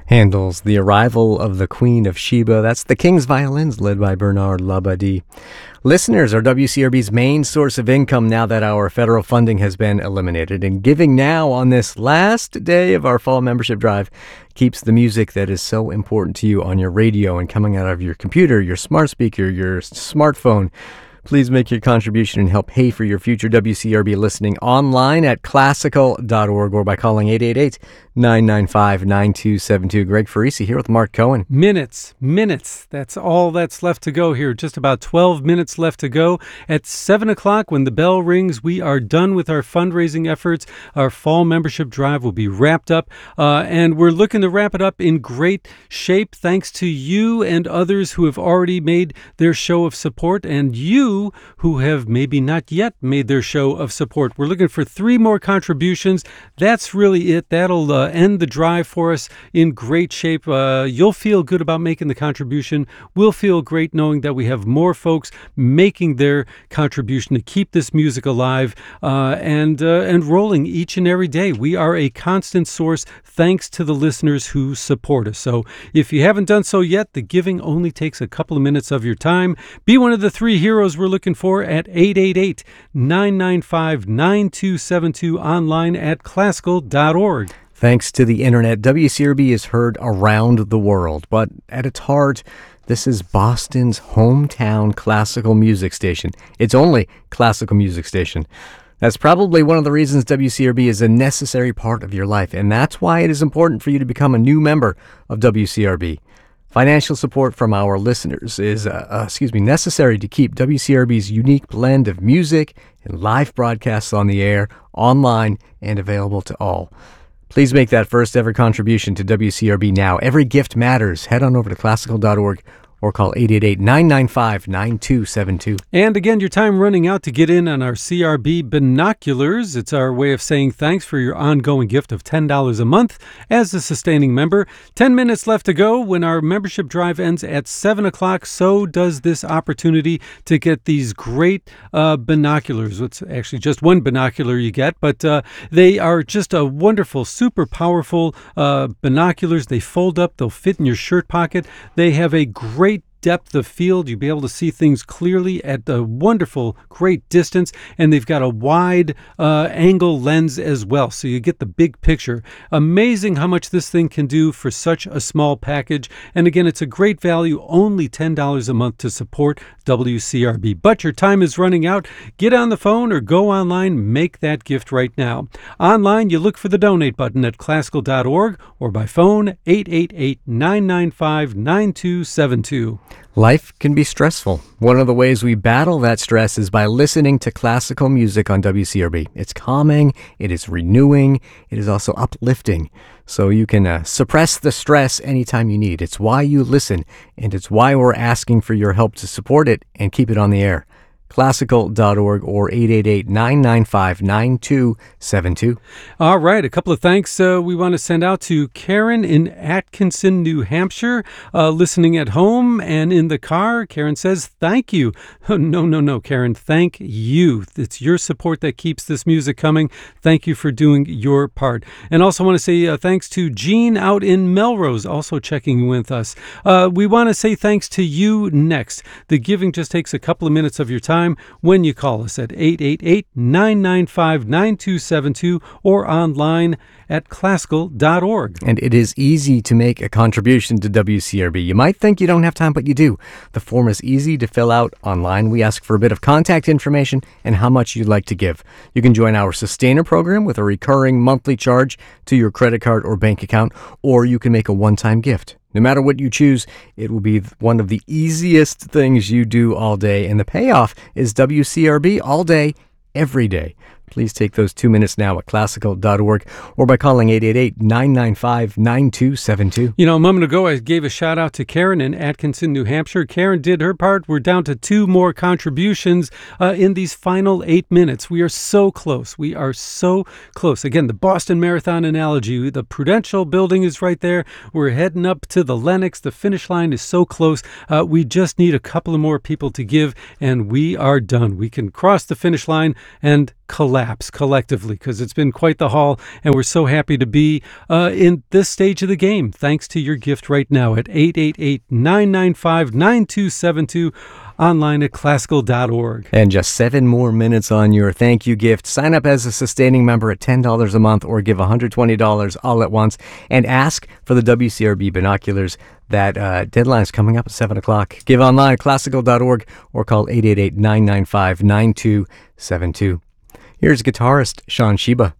Handel's The Arrival of the Queen of Sheba. That's the King's Violins, led by Bernard Labadie. Listeners are WCRB's main source of income now that our federal funding has been eliminated. And giving now on this last day of our fall membership drive keeps the music that is so important to you on your radio and coming out of your computer, your smart speaker, your smartphone. Please make your contribution and help pay for your future WCRB listening online at classical.org or by calling 888-995-9272. Greg Farisi here with Mark Cohen. Minutes. That's all that's left to go here. Just about 12 minutes left to go. At 7 o'clock, when the bell rings, we are done with our fundraising efforts. Our fall membership drive will be wrapped up, and we're looking to wrap it up in great shape thanks to you and others who have already made their show of support, and you who have maybe not yet made their show of support. We're looking for 3 more contributions. That's really it. That'll end the drive for us in great shape. You'll feel good about making the contribution. We'll feel great knowing that we have more folks making their contribution to keep this music alive and rolling each and every day. We are a constant source thanks to the listeners who support us. So if you haven't done so yet, the giving only takes a couple of minutes of your time. Be one of the 3 heroes we're looking for at 888-995-9272, online at classical.org. Thanks to the internet, WCRB is heard around the world, but at its heart, this is Boston's hometown classical music station. Its only classical music station. That's probably one of the reasons WCRB is a necessary part of your life, and that's why it is important for you to become a new member of WCRB. Financial support from our listeners is necessary to keep WCRB's unique blend of music and live broadcasts on the air, online, and available to all. Please make that first ever contribution to WCRB now. Every gift matters. Head on over to classical.org or call 888-995-9272. And again, your time running out to get in on our CRB binoculars. It's our way of saying thanks for your ongoing gift of $10 a month as a sustaining member. 10 minutes left to go. When our membership drive ends at 7 o'clock, so does this opportunity to get these great binoculars. It's actually just one binocular you get, but they are just a wonderful, super powerful binoculars. They fold up. They'll fit in your shirt pocket. They have a great depth of field. You'll be able to see things clearly at a wonderful, great distance, and they've got a wide angle lens as well, so you get the big picture. Amazing how much this thing can do for such a small package, and again, it's a great value, only $10 a month to support WCRB. But your time is running out. Get on the phone or go online, make that gift right now. Online, you look for the donate button at classical.org or by phone 888-995-9272. Life can be stressful. One of the ways we battle that stress is by listening to classical music on WCRB. It's calming, it is renewing, it is also uplifting. So you can suppress the stress anytime you need. It's why you listen, and it's why we're asking for your help to support it and keep it on the air. Classical.org or 888-995-9272. All right, a couple of thanks we want to send out to Karen in Atkinson, New Hampshire, listening at home and in the car. Karen says, thank you. No, Karen, thank you. It's your support that keeps this music coming. Thank you for doing your part. And also want to say thanks to Jean out in Melrose, also checking with us. We want to say thanks to you next. The giving just takes a couple of minutes of your time when you call us at 888-995-9272 or online at classical.org. And it is easy to make a contribution to WCRB. You might think you don't have time, but you do. The form is easy to fill out online. We ask for a bit of contact information and how much you'd like to give. You can join our Sustainer program with a recurring monthly charge to your credit card or bank account, or you can make a one-time gift. No matter what you choose, it will be one of the easiest things you do all day, and the payoff is WCRB all day, every day. Please take those 2 minutes now at classical.org or by calling 888-995-9272. You know, a moment ago, I gave a shout out to Karen in Atkinson, New Hampshire. Karen did her part. We're down to 2 more contributions in these final 8 minutes. We are so close. We are so close. Again, the Boston Marathon analogy. The Prudential building is right there. We're heading up to the Lenox. The finish line is so close. We just need a couple of more people to give, and we are done. We can cross the finish line and collapse collectively, because it's been quite the haul, and we're so happy to be in this stage of the game. Thanks to your gift right now at 888-995-9272, online at classical.org. And just 7 more minutes on your thank you gift. Sign up as a sustaining member at $10 a month or give $120 all at once and ask for the WCRB binoculars. That deadline is coming up at 7 o'clock. Give online at classical.org or call 888-995-9272. Here's guitarist Sean Sheba.